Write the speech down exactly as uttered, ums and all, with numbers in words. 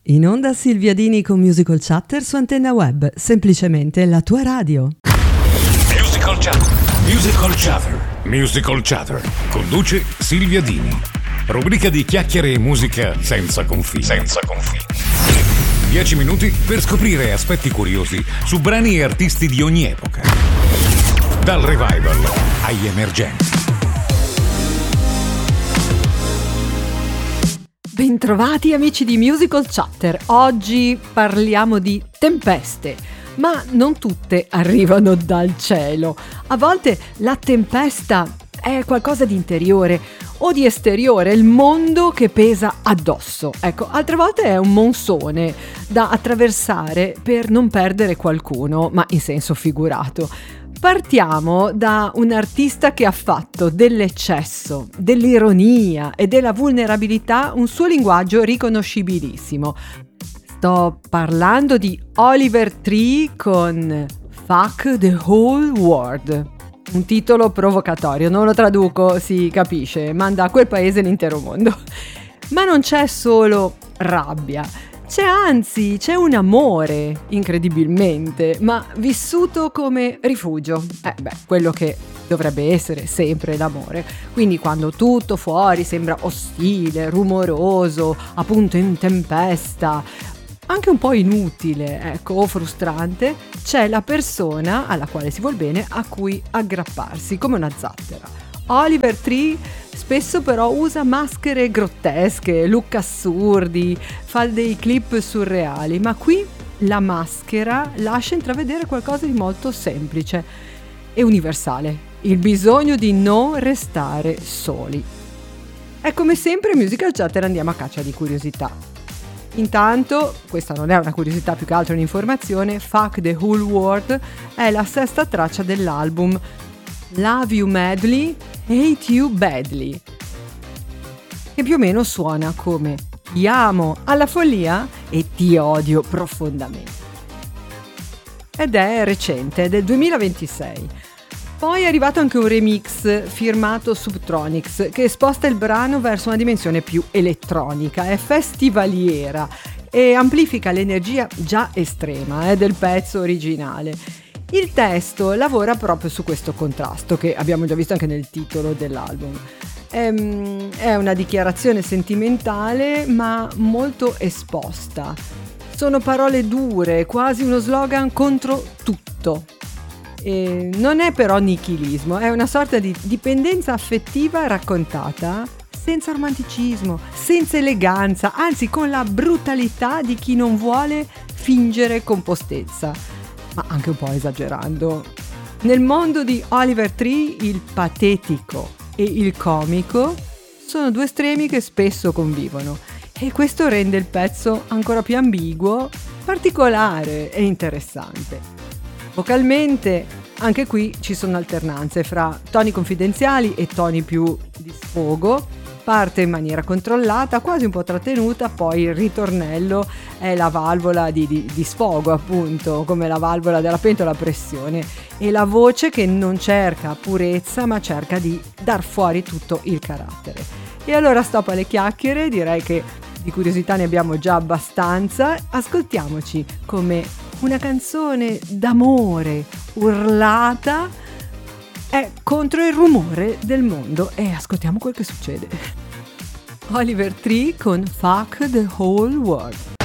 In onda Silvia Dini con Musical Chatter su Antenna Web, semplicemente la tua radio. Musical Chatter, Musical Chatter, Musical Chatter. Conduce Silvia Dini. Rubrica di chiacchiere e musica senza confini. Senza confini. Dieci minuti per scoprire aspetti curiosi su brani e artisti di ogni epoca. Dal revival agli emergenti. Bentrovati amici di Musical Chatter. Oggi parliamo di tempeste, ma non tutte arrivano dal cielo. A volte la tempesta è qualcosa di interiore o di esteriore, il mondo che pesa addosso. Ecco, altre volte è un monsone da attraversare per non perdere qualcuno, ma in senso figurato. Partiamo da un artista che ha fatto dell'eccesso, dell'ironia e della vulnerabilità un suo linguaggio riconoscibilissimo. Sto parlando di Oliver Tree con Fuck the Whole World. Un titolo provocatorio, non lo traduco, si capisce, manda a quel paese l'intero mondo. Ma non c'è solo rabbia, c'è anzi, c'è un amore, incredibilmente, ma vissuto come rifugio. Eh beh, quello che dovrebbe essere sempre l'amore. Quindi quando tutto fuori sembra ostile, rumoroso, appunto in tempesta, anche un po' inutile, ecco, o frustrante, c'è la persona alla quale si vuol bene, a cui aggrapparsi, come una zattera. Oliver Tree spesso però usa maschere grottesche, look assurdi, fa dei clip surreali, ma qui la maschera lascia intravedere qualcosa di molto semplice e universale, il bisogno di non restare soli. E come sempre in Musical Chatter andiamo a caccia di curiosità. Intanto, questa non è una curiosità, più che altro un'informazione, Fuck the Whole World è la sesta traccia dell'album Love You Madly, Hate You Badly, che più o meno suona come ti amo alla follia e ti odio profondamente. Ed è recente, è del duemilaventisei. Poi è arrivato anche un remix firmato Subtronics che sposta il brano verso una dimensione più elettronica, è festivaliera e amplifica l'energia già estrema eh, del pezzo originale. Il testo lavora proprio su questo contrasto che abbiamo già visto anche nel titolo dell'album. È, è una dichiarazione sentimentale ma molto esposta. Sono parole dure, quasi uno slogan contro tutto. E non è però nichilismo, è una sorta di dipendenza affettiva raccontata senza romanticismo, senza eleganza, anzi con la brutalità di chi non vuole fingere compostezza, ma anche un po' esagerando. Nel mondo di Oliver Tree il patetico e il comico sono due estremi che spesso convivono e questo rende il pezzo ancora più ambiguo, particolare e interessante. Vocalmente anche qui ci sono alternanze fra toni confidenziali e toni più di sfogo, parte in maniera controllata, quasi un po' trattenuta, poi il ritornello è la valvola di, di, di sfogo, appunto, come la valvola della pentola a pressione, e la voce che non cerca purezza ma cerca di dar fuori tutto il carattere. E allora stop alle chiacchiere, direi che di curiosità ne abbiamo già abbastanza, ascoltiamoci come una canzone d'amore urlata è contro il rumore del mondo e ascoltiamo quel che succede. Oliver Tree con Fuck the Whole World.